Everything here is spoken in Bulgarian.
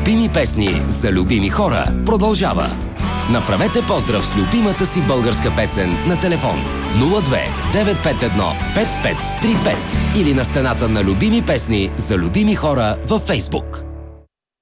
Любими песни за любими хора продължава. Направете поздрав с любимата си българска песен на телефон 02 951 5535 или на стената на Любими песни за любими хора във Фейсбук.